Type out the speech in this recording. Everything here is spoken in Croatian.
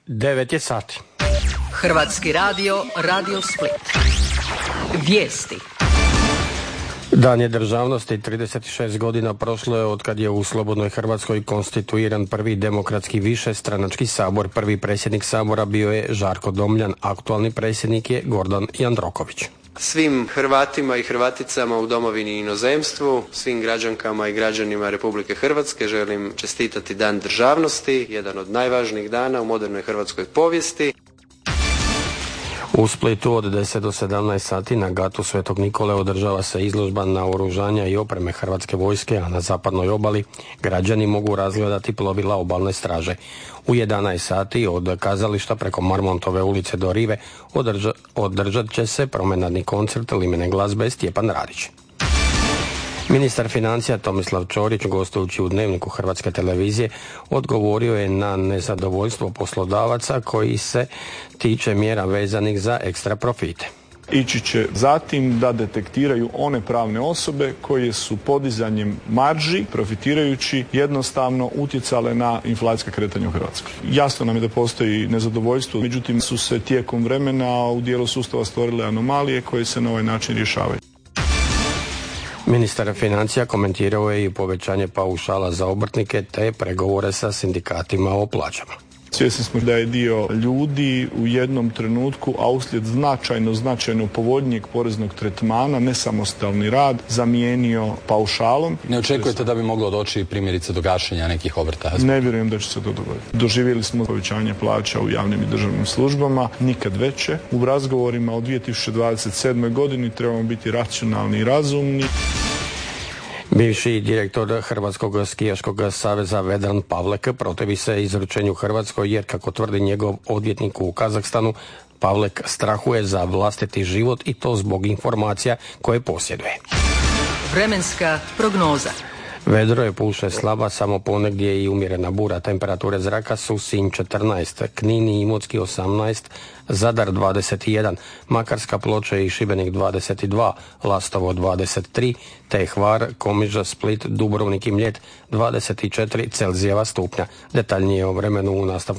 9 je sati. Hrvatski radio, Radio Split. Vijesti. Dan je državnosti, 36 godina prošlo je od kad je u slobodnoj Hrvatskoj konstituiran prvi demokratski višestranački sabor. Prvi predsjednik sabora bio je Žarko Domljan, aktualni predsjednik je Gordan Jandroković. Svim Hrvatima i Hrvaticama u domovini i inozemstvu, svim građankama i građanima Republike Hrvatske želim čestitati Dan državnosti, jedan od najvažnijih dana u modernoj hrvatskoj povijesti. U Splitu od 10 do 17 sati na gatu Svetog Nikole održava se izložba naoružanja i opreme Hrvatske vojske, a na zapadnoj obali građani mogu razgledati plovila obalne straže. U 11 sati od kazališta preko Marmontove ulice do Rive održat će se promenadni koncert limene glazbe Stjepan Radić. Ministar financija Tomislav Ćorić, gostujući u Dnevniku Hrvatske televizije, odgovorio je na nezadovoljstvo poslodavaca koji se tiče mjera vezanih za ekstra profite. Ići će zatim da detektiraju one pravne osobe koje su podizanjem marži, profitirajući, jednostavno utjecale na inflacijska kretanja u Hrvatskoj. Jasno nam je da postoji nezadovoljstvo, međutim su se tijekom vremena u dijelu sustava stvorile anomalije koje se na ovaj način rješavaju. Ministar financija komentirao je i povećanje paušala za obrtnike te pregovore sa sindikatima o plaćama. Svjesni smo da je dio ljudi u jednom trenutku, a uslijed značajno povoljnijeg poreznog tretmana, nesamostalni rad, zamijenio paušalom. Ne očekujete da bi moglo doći primjerice do gašenja nekih obrta? Ne vjerujem da će se to dogoditi. Doživjeli smo povećanje plaća u javnim i državnim službama, nikad veće. U razgovorima o 2027. godini trebamo biti racionalni i razumni. Bivši direktor Hrvatskog skijaškog saveza Vedran Pavlek protivi se izručenju Hrvatskoj jer, kako tvrdi njegov odvjetnik u Kazahstanu, Pavlek strahuje za vlastiti život i to zbog informacija koje posjeduje. Vremenska prognoza. Vedro je puše slaba, samo ponegdje i umjerena bura. Temperature zraka su Sinj 14, Knin i Imotski 18, Zadar 21, Makarska, Ploče i Šibenik 22, Lastovo 23, te Hvar, Komiža, Split, Dubrovnik i Mljet 24 Celzijeva stupnja. Detaljnije o vremenu u nastavku